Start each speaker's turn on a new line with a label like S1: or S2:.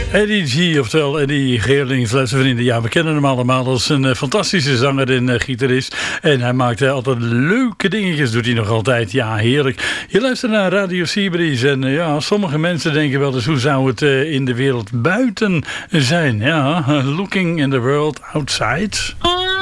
S1: Eddie G, oftewel Eddie Geerlings, luister vrienden. Ja, we kennen hem allemaal als een fantastische zanger en gitarist. En hij maakt altijd leuke dingetjes, doet hij nog altijd. Ja, heerlijk. Je luistert naar Radio Seabreeze en ja, sommige mensen denken wel eens, hoe zou het in de wereld buiten zijn? Ja, looking in the world outside.